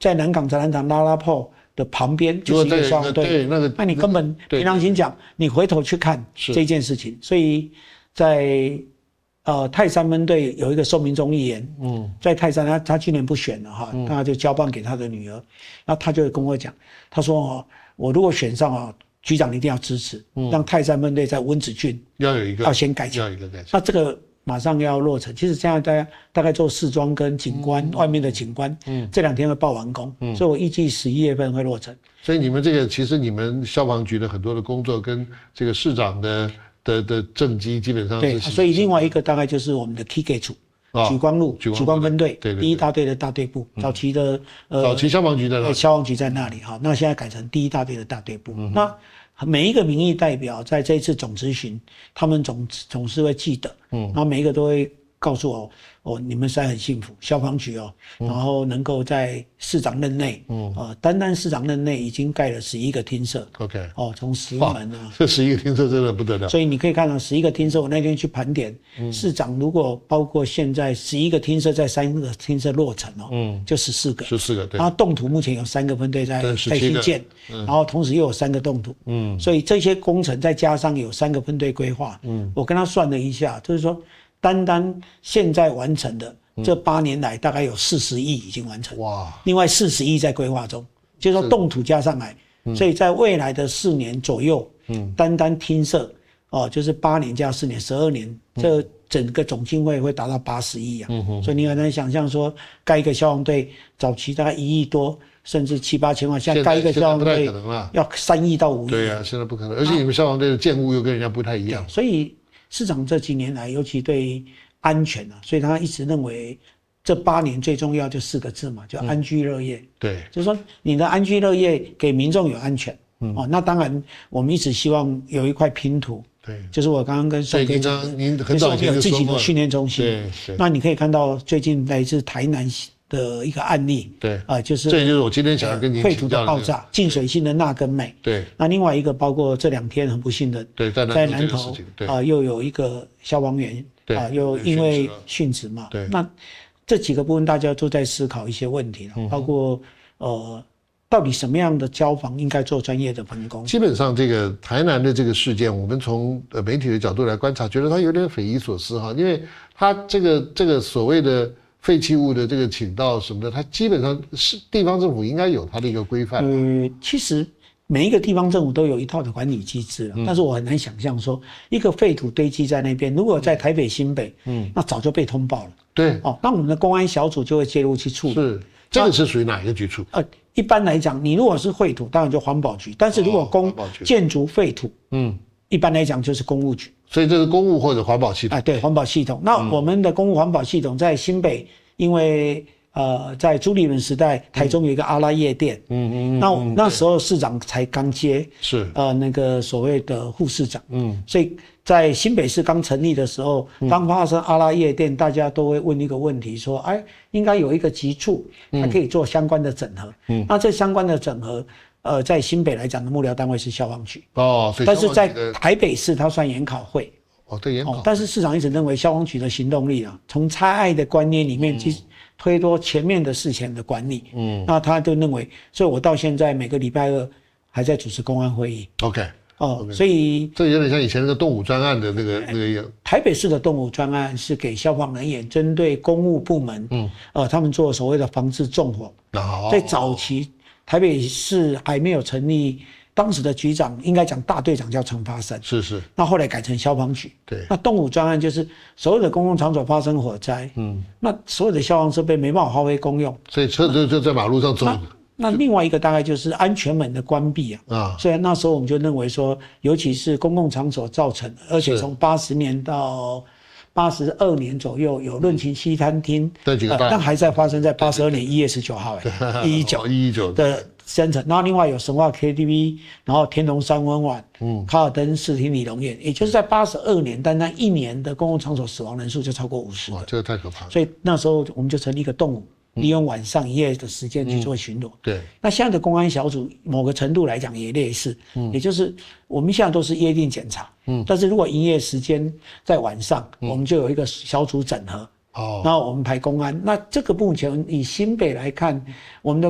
在南港展览场拉拉破的旁边就是一个消防队， 对那个， 那你根本凭良心讲，你回头去看这件事情，所以在泰山分队有一个寿民忠义员，在泰山他今年不选了哈，他就交棒给他的女儿，那他就跟我讲，他说我如果选上局长一定要支持，让泰山分队在温子俊要先改进，那这个马上要落成。其实现在大概做视装跟景观，外面的景观，这2天会报完工，所以我预计11月份会落成。 所以你们其实你们消防局的很多的工作跟这个市长的政绩基本上是， 对，所以另外一个大概就是我们的 K 给处。莒光路莒光分队，第1大队的大队部，早期消防局在那里， 消防局在那里哈，那现在改成第1大队的大队部。那每一个民意代表在这一次总咨询，他们总是会记得，然后每一个都会告诉我，你们实在很幸福，消防局然后能够在市长任内，单市长任内已经盖了11个厅舍 ，OK， 从石门这11个厅舍真的不得了。 所以你可以看到11个厅舍，我那天去盘点，市长如果包括现在11个厅舍在3个厅舍落成就14个，14个，对。然后动土目前有3个分队在新建，然后同时又有3个动土，所以这些工程再加上有3个分队规划，我跟他算了一下，就是说。单现在完成的这8年来，大概有40亿已经完成。哇！另外40亿在规划中，就是说动土加上来，所以在未来的4年左右，单厅舍就是8年加4年，12年，这整个总经费会达到80亿啊。所以你很难想象说，盖一个消防队早期大概1亿多，甚至7、8千万，现在盖一个消防队要3亿到5亿。 对啊，现在不可能，而且你们消防队的建物又跟人家不太一样， 所以。市长这几年来，尤其对安全所以他一直认为这8年最重要就4个字嘛，叫安居乐业。 对， 就是说你的安居乐业给民众有安全。那当然我们一直希望有一块拼图。对，就是我刚刚跟宋队长， 您很早以前就说过， 有自己的训练中心。 对， 那你可以看到最近来自台南的一个案例。对，就是这也就是我今天想要跟您废土的爆炸，净水性的钠跟镁。对，那另外一个包括这2天很不幸的，在南投又有一个消防员又因为殉职嘛。对，那这几个部分大家都在思考一些问题包括到底什么样的消防应该做专业的分工？ 基本上这个台南的这个事件，我们从媒体的角度来观察，觉得它有点匪夷所思哈，因为它这个所谓的废弃物的这个倾倒什么的，它基本上是地方政府应该有它的一个规范。 其实每一个地方政府都有一套的管理机制但是我很难想象说一个废土堆积在那边，如果在台北新北，那早就被通报了。对，那我们的公安小组就会介入去处理。是， 这个是属于哪一个局处？ 一般来讲，你如果是废土，当然就环保局；但是如果建筑废土，一般来讲就是公务局。 所以这是公务或者环保系统。 对，环保系统。那我们的公务环保系统在新北，因为在朱立伦时代，台中有一个阿拉夜店，那时候市长才刚接，是那个所谓的副市长，所以在新北市刚成立的时候，当发生阿拉夜店，大家都会问一个问题，说，应该有一个局处，它可以做相关的整合，那这相关的整合。在新北来讲的幕僚单位是消防局但是在台北市它算研考会对研考但是市长一直认为消防局的行动力从拆爱的观念里面去推脱前面的事前的管理，那他就认为，所以我到现在每个礼拜2还在主持公安会议。 OK， 所以这有点像以前那个动武专案的那个台北市的动武专案是给消防人员针对公务部门，他们做所谓的防治纵火。在早期。台北市还没有成立，当时的局长应该讲大队长叫陈发生，是。那后来改成消防局。对。那动武专案就是所有的公共场所发生火灾，那所有的消防设备没办法发挥功用， 所以车就在马路上走。 那另外一个大概就是安全门的关闭所以那时候我们就认为说，尤其是公共场所造成，而且从80年到82年左右有论勤西餐厅，但还在发生在82年1月19号119的生成，然后另外有神话 KTV， 然后天龙三温碗，卡尔登视听理容院，也就是在82年，但那1年的公共场所死亡人数就超过50个， 哇，这个太可怕了。 所以那时候我们就成立一个动武，利用晚上1夜的时间去做巡逻。对，那现在的公安小组某个程度来讲也类似，也就是我们现在都是约定检查，但是如果营业时间在晚上，我们就有一个小组整合，然后我们排公安。那这个目前以新北来看，我们的